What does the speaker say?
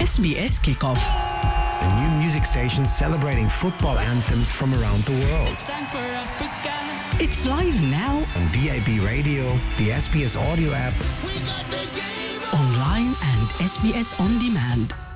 SBS Kickoff. A new music station celebrating football anthems from around the world. It's live now On DAB radio, the SBS audio app, online and SBS On Demand.